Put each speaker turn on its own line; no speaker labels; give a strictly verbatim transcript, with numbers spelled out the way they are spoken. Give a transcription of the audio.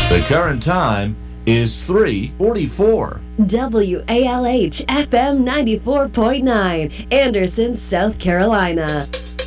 The current time is three forty-four.
W A L H F M ninety-four point nine, Anderson, South Carolina.